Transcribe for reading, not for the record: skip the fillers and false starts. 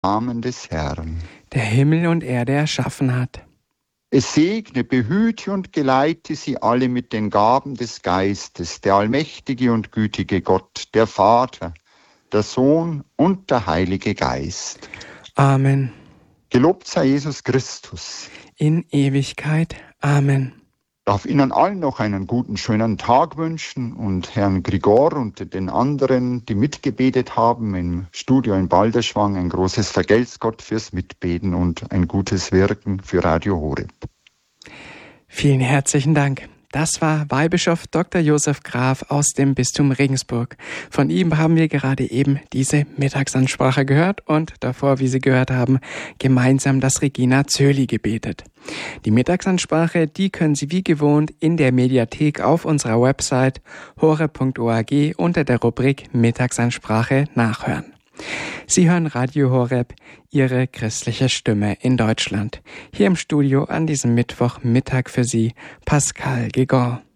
Namen des Herrn, der Himmel und Erde erschaffen hat. Es segne, behüte und geleite sie alle mit den Gaben des Geistes, der allmächtige und gütige Gott, der Vater, der Sohn und der Heilige Geist. Amen. Gelobt sei Jesus Christus. In Ewigkeit. Amen. Ich darf Ihnen allen noch einen guten, schönen Tag wünschen und Herrn Grigor und den anderen, die mitgebetet haben im Studio in Balderschwang, ein großes Vergelt's Gott fürs Mitbeten und ein gutes Wirken für Radio Horeb. Vielen herzlichen Dank. Das war Weihbischof Dr. Josef Graf aus dem Bistum Regensburg. Von ihm haben wir gerade eben diese Mittagsansprache gehört und davor, wie Sie gehört haben, gemeinsam das Regina Coeli gebetet. Die Mittagsansprache, die können Sie wie gewohnt in der Mediathek auf unserer Website horeb.org unter der Rubrik Mittagsansprache nachhören. Sie hören Radio Horeb, Ihre christliche Stimme in Deutschland. Hier im Studio an diesem Mittwochmittag für Sie Pascal Guégan.